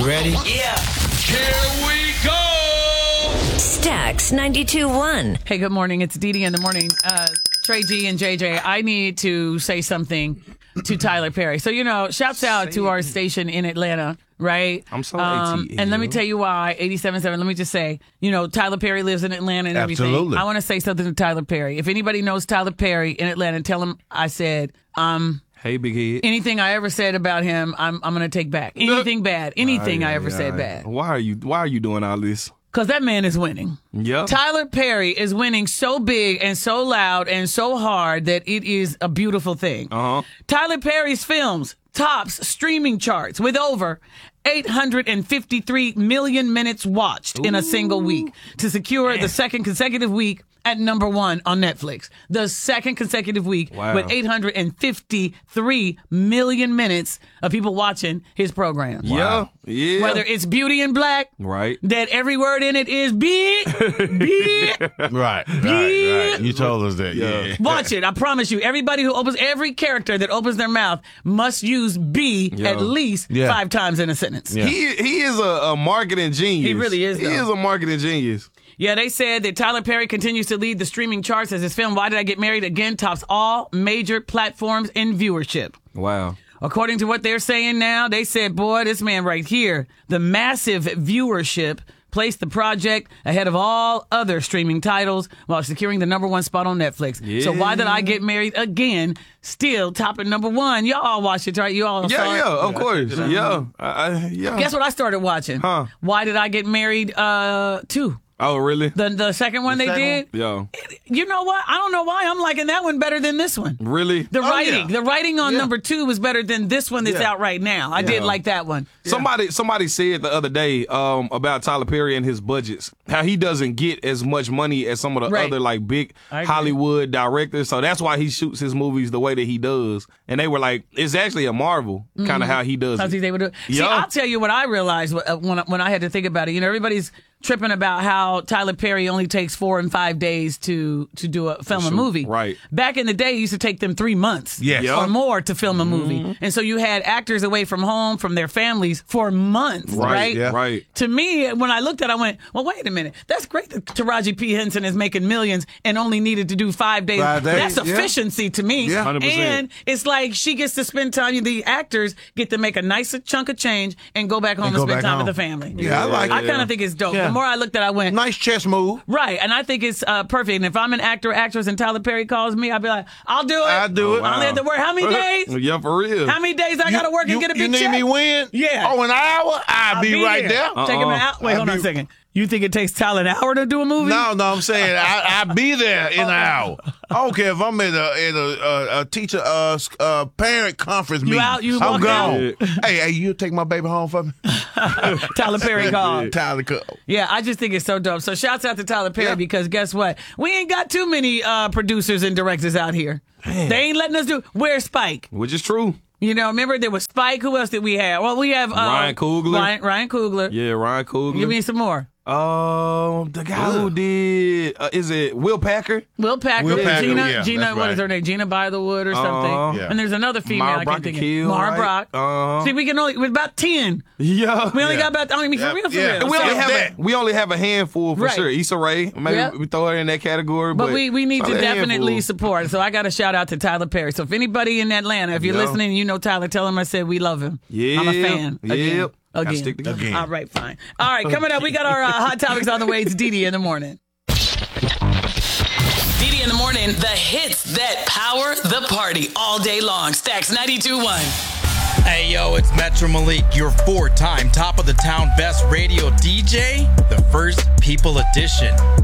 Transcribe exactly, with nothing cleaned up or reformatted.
You ready? Yeah. Here we go. Stax ninety-two point one. Hey, good morning. It's Dee Dee in the morning. Uh, Trey G and J J, I need to say something to Tyler Perry. So, you know, shouts out to our station in Atlanta, right? I'm so um, A T L. And let me tell you why, eighty-seven point seven, let me just say, you know, Tyler Perry lives in Atlanta and everything. Absolutely. I want to say something to Tyler Perry. If anybody knows Tyler Perry in Atlanta, tell him I said, um... Hey, big head. anything I ever said about him, I'm I'm going to take back. Anything bad. Anything I ever said bad. Why are you Why are you doing all this? Because that man is winning. Yeah. Tyler Perry is winning so big and so loud and so hard that it is a beautiful thing. Uh-huh. Tyler Perry's films tops streaming charts with over eight hundred fifty-three million minutes watched in a single week to secure the second consecutive week at number one on Netflix. The second consecutive week Wow. with eight hundred fifty-three million minutes of people watching his program. Yeah. Yeah. Whether it's Beauty and Black, Right. that every word in it is big, big. Right, right, right. You told us that, yeah. Watch it. I promise you. Everybody who opens, every character that opens their mouth must use be Yeah. at least Yeah. five times in a sentence. Yeah. He he is a, a marketing genius. He really is, He though. is a marketing genius. Yeah, they said that Tyler Perry continues to lead the streaming charts as his film Why Did I Get Married again tops all major platforms in viewership. Wow. According to what they're saying now, they said, boy, this man right here, the massive viewership placed the project ahead of all other streaming titles while securing the number one spot on Netflix. So Why Did I Get Married again, still topping number one. Y'all all watched it, right? You all Yeah, saw it? yeah, of course. Yeah. I, I, yeah. Guess what I started watching? Huh. Why Did I Get Married uh, two? Oh, really? The the second one they second did. Yeah. You know what? I don't know why I'm liking that one better than this one. Really? The writing, yeah. the writing on Yeah. number two was better than this one that's Yeah. out right now. I did Yeah. like that one. Somebody somebody said the other day um, about Tyler Perry and his budgets, how he doesn't get as much money as some of the Right. other like big I agree. Hollywood directors. So that's why he shoots his movies the way that he does. And they were like, it's actually a marvel, kind of how he does How's it. he's able to? See, Yeah. I'll tell you what I realized wh- uh, when I- when I had to think about it. You know, everybody's tripping about how Tyler Perry only takes four and five days to to do a film a shoot, movie. right. Back in the day, it used to take them three months Yes. Yeah. or more to film a movie, Mm-hmm. and so you had actors away from home, from their families for months. Right. Right, yeah. right. To me, when I looked at it, I went, well, wait a minute. That's great that Taraji P. Henson is making millions and only needed to do five days. Five days, That's yeah. efficiency to me. Yeah. one hundred percent. And it's like she gets to spend time, the actors get to make a nice chunk of change and go back home and, go spend back time home. with the family. Yeah, I like I it. kind of think it's dope. Yeah. The more I looked at it, I went, Nice chess move. right. And I think it's uh, perfect. And if I'm an actor or actress and Tyler Perry calls me, I'll be like, I'll do it. I'll do it. I only have to work. How many days? Yeah, for real. How many days I got to work you, and get a big You need check? me win? Yeah. Oh, an hour? I'll, I'll be, right there. there. Take him Uh-uh. out. Wait, I'll hold on be- a second. You think it takes Tyler an hour to do a movie? No, no, I'm saying I, I'll be there in an hour. I don't care if I'm at a, at a, a, a teacher uh, sc- uh, parent conference meeting. out, you I'm walk gone. out? Hey, hey, you take my baby home for me? Tyler Perry called. Tyler, co- Yeah, I just think it's so dope. So shouts out to Tyler Perry Yeah. because guess what? We ain't got too many uh, producers and directors out here. They ain't letting us do. Where's Spike? Which is true. You know, remember there was Spike. Who else did we have? Well, we have uh, Ryan Coogler. Ryan, Ryan Coogler. Yeah, Ryan Coogler. Give me some more. Um, the guy who did uh, is it Will Packer? Will Packer, Will Packer, Gina, yeah, Gina, that's what is right. her name? Gina by the Wood or something. Uh-huh. Yeah. And there's another female Mara I Brock can't think Akil, of. Mara right? Brock. Uh-huh. See, we can only with about ten. Yeah, We only Yeah. got about. I mean, for Yeah, real, for yeah. real. And we So- only have a, that. we only have a handful for Right. sure. Issa Rae, maybe Yep. we throw her in that category. But, But we, we need to probably a definitely handful. support. So I got to shout out to Tyler Perry. So if anybody in Atlanta, if you're Yeah. listening and you know Tyler, tell him I said we love him. Yeah, I'm a fan. Again. Yep. Gotta Again. stick together. Again. All right, fine. All right, coming up, we got our uh, hot topics on the way. It's Dee Dee in the morning. Dee Dee in the morning, the hits that power the party all day long. Stax ninety-two point one. Hey yo, it's Metro Malik, your four-time top of the town best radio D J, the First People Edition.